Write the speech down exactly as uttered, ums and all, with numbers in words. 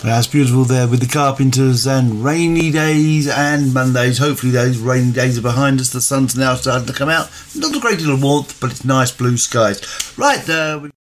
That's beautiful there with the Carpenters and rainy days and Mondays. Hopefully those rainy days are behind us. The sun's now starting to come out. Not a great deal of warmth, but it's nice blue skies. Right, uh,